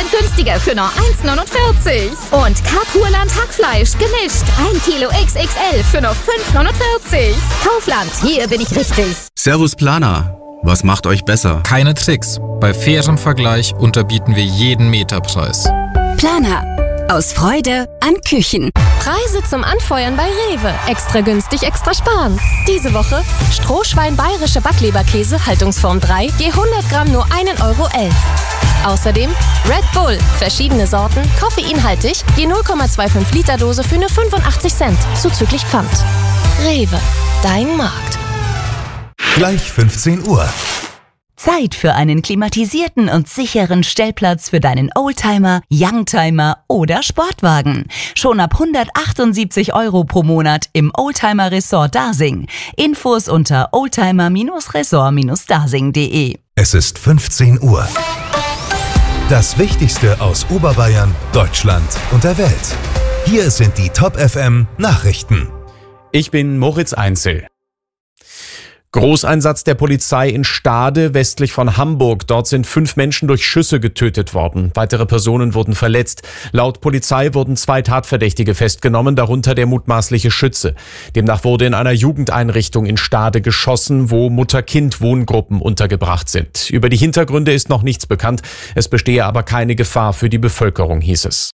günstiger für nur 1,49. Und Carpurland Hackfleisch gemischt 1 Kilo XXL für nur 5,49. Kaufland, hier bin ich richtig. Servus Planer, was macht euch besser? Keine Tricks. Bei fairem Vergleich unterbieten wir jeden Meterpreis. Planer. Aus Freude an Küchen. Preise zum Anfeuern bei Rewe. Extra günstig, extra sparen. Diese Woche Strohschwein bayerische Backleberkäse, Haltungsform 3, je 100 Gramm nur 1,11 Euro. Außerdem Red Bull, verschiedene Sorten, koffeinhaltig, je 0,25 Liter Dose für nur 85 Cent, zuzüglich Pfand. Rewe, dein Markt. Gleich 15 Uhr. Zeit für einen klimatisierten und sicheren Stellplatz für deinen Oldtimer, Youngtimer oder Sportwagen. Schon ab 178 € pro Monat im Oldtimer Resort Dasing. Infos unter oldtimer-resort-dasing.de. Es ist 15 Uhr. Das Wichtigste aus Oberbayern, Deutschland und der Welt. Hier sind die Top FM Nachrichten. Ich bin Moritz Einzel. Großeinsatz der Polizei in Stade, westlich von Hamburg. Dort sind 5 Menschen durch Schüsse getötet worden. Weitere Personen wurden verletzt. Laut Polizei wurden 2 Tatverdächtige festgenommen, darunter der mutmaßliche Schütze. Demnach wurde in einer Jugendeinrichtung in Stade geschossen, wo Mutter-Kind-Wohngruppen untergebracht sind. Über die Hintergründe ist noch nichts bekannt. Es bestehe aber keine Gefahr für die Bevölkerung, hieß es.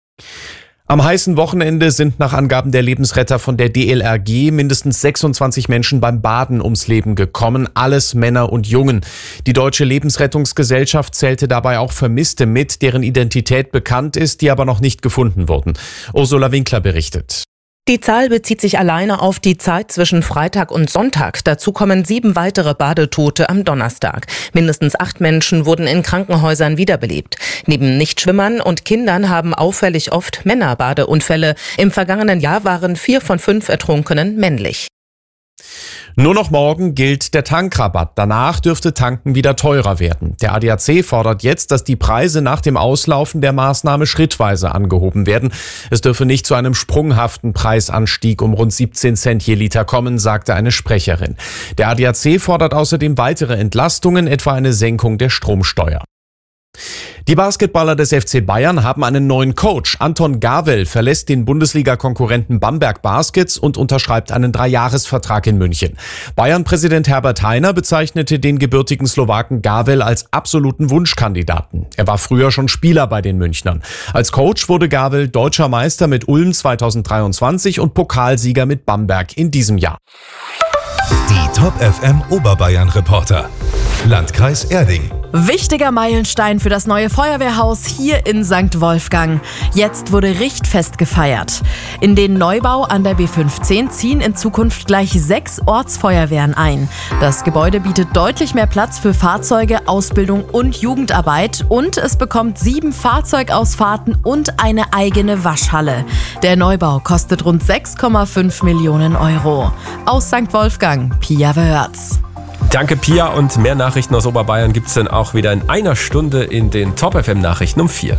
Am heißen Wochenende sind nach Angaben der Lebensretter von der DLRG mindestens 26 Menschen beim Baden ums Leben gekommen, alles Männer und Jungen. Die Deutsche Lebensrettungsgesellschaft zählte dabei auch Vermisste mit, deren Identität bekannt ist, die aber noch nicht gefunden wurden. Ursula Winkler berichtet. Die Zahl bezieht sich alleine auf die Zeit zwischen Freitag und Sonntag. Dazu kommen 7 weitere Badetote am Donnerstag. Mindestens 8 Menschen wurden in Krankenhäusern wiederbelebt. Neben Nichtschwimmern und Kindern haben auffällig oft Männer Badeunfälle. Im vergangenen Jahr waren 4 von 5 Ertrunkenen männlich. Nur noch morgen gilt der Tankrabatt. Danach dürfte Tanken wieder teurer werden. Der ADAC fordert jetzt, dass die Preise nach dem Auslaufen der Maßnahme schrittweise angehoben werden. Es dürfe nicht zu einem sprunghaften Preisanstieg um rund 17 Cent je Liter kommen, sagte eine Sprecherin. Der ADAC fordert außerdem weitere Entlastungen, etwa eine Senkung der Stromsteuer. Die Basketballer des FC Bayern haben einen neuen Coach. Anton Gawel verlässt den Bundesliga-Konkurrenten Bamberg Baskets und unterschreibt einen 3-Jahres-Vertrag in München. Bayern-Präsident Herbert Hainer bezeichnete den gebürtigen Slowaken Gawel als absoluten Wunschkandidaten. Er war früher schon Spieler bei den Münchnern. Als Coach wurde Gawel deutscher Meister mit Ulm 2023 und Pokalsieger mit Bamberg in diesem Jahr. Die Top FM Oberbayern Reporter. Landkreis Erding. Wichtiger Meilenstein für das neue Feuerwehrhaus hier in St. Wolfgang. Jetzt wurde Richtfest gefeiert. In den Neubau an der B15 ziehen in Zukunft gleich 6 Ortsfeuerwehren ein. Das Gebäude bietet deutlich mehr Platz für Fahrzeuge, Ausbildung und Jugendarbeit. Und es bekommt 7 Fahrzeugausfahrten und eine eigene Waschhalle. Der Neubau kostet rund 6,5 Millionen €. Aus St. Wolfgang, Pia Wörz. Danke, Pia. Und mehr Nachrichten aus Oberbayern gibt's dann auch wieder in einer Stunde in den Top FM Nachrichten um 4.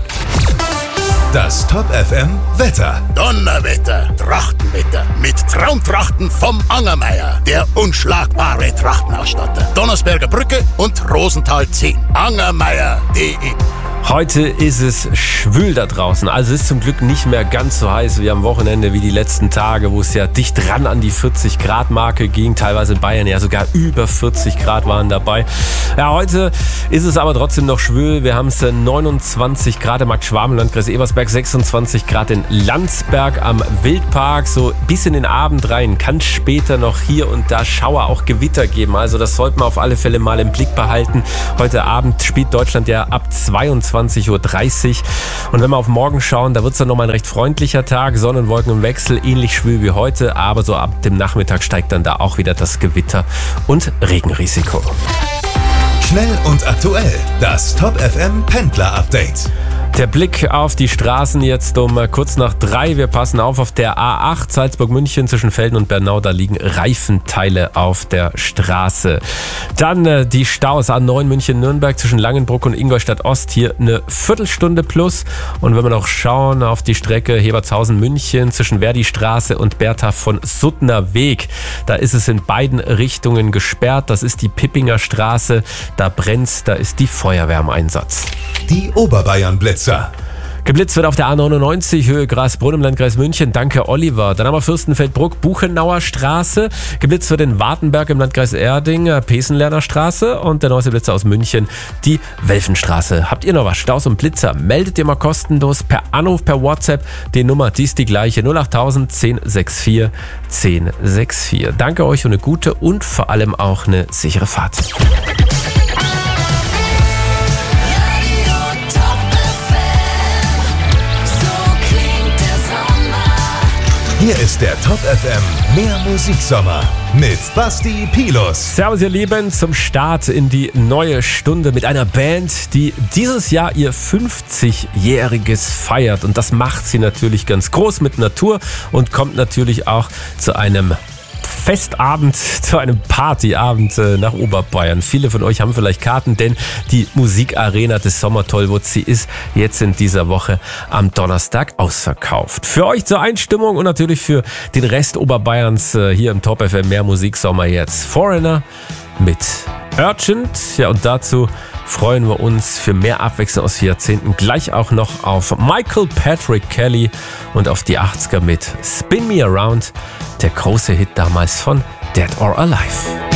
Das Top FM Wetter. Donnerwetter, Trachtenwetter mit Traumtrachten vom Angermeier, der unschlagbare Trachtenausstatter. Donnersberger Brücke und Rosenthal 10. Angermeier.de. Heute ist es schwül da draußen, also es ist zum Glück nicht mehr ganz so heiß wie am Wochenende, wie die letzten Tage, wo es ja dicht ran an die 40-Grad-Marke ging, teilweise in Bayern ja sogar über 40 Grad waren dabei. Ja, heute ist es aber trotzdem noch schwül, wir haben es 29 Grad im Marktschwaben, Landkreis Ebersberg, 26 Grad in Landsberg am Wildpark, so bis in den Abend rein, kann später noch hier und da Schauer, auch Gewitter geben, also das sollte man auf alle Fälle mal im Blick behalten. Heute Abend spielt Deutschland ja ab 22:30 Uhr. Und wenn wir auf morgen schauen, da wird es dann nochmal ein recht freundlicher Tag, Sonnenwolken im Wechsel, ähnlich schwül wie heute, aber so ab dem Nachmittag steigt dann da auch wieder das Gewitter und Regenrisiko. Schnell und aktuell, das Top FM Pendler Update. Der Blick auf die Straßen jetzt um kurz nach 3. Wir passen auf der A8 Salzburg-München zwischen Velden und Bernau. Da liegen Reifenteile auf der Straße. Dann die Staus A9 München-Nürnberg zwischen Langenbruck und Ingolstadt-Ost. Hier eine Viertelstunde plus. Und wenn wir noch schauen auf die Strecke Hebertshausen-München zwischen Verdi-Straße und Bertha von Suttner Weg. Da ist es in beiden Richtungen gesperrt. Das ist die Pippinger Straße. Da brennt's, da ist die Feuerwehr im Einsatz. Die Oberbayern-Blitzer. Geblitzt wird auf der A99 Höhe Grasbrunn im Landkreis München. Danke, Oliver. Dann haben wir Fürstenfeldbruck, Buchenauer Straße. Geblitzt wird in Wartenberg im Landkreis Erding, Pesenlerner Straße. Und der neueste Blitzer aus München, die Welfenstraße. Habt ihr noch was? Staus und Blitzer? Meldet ihr mal kostenlos per Anruf, per WhatsApp. Die Nummer, die ist die gleiche. 08000 1064 1064. Danke euch und eine gute und vor allem auch eine sichere Fahrt. Hier ist der Top FM Mehr Musiksommer mit Basti Pilus. Servus ihr Lieben, zum Start in die neue Stunde mit einer Band, die dieses Jahr ihr 50-jähriges feiert. Und das macht sie natürlich ganz groß mit Natur und kommt natürlich auch zu einem Festabend, zu einem Partyabend nach Oberbayern. Viele von euch haben vielleicht Karten, denn die Musikarena des Sommertollwuts, sie ist jetzt in dieser Woche am Donnerstag ausverkauft. Für euch zur Einstimmung und natürlich für den Rest Oberbayerns hier im Top FM Mehr Musiksommer jetzt Foreigner mit Urgent. Ja, und dazu freuen wir uns für mehr Abwechslung aus 4 Jahrzehnten gleich auch noch auf Michael Patrick Kelly und auf die 80er mit Spin Me Around, der große Hit damals von Dead or Alive.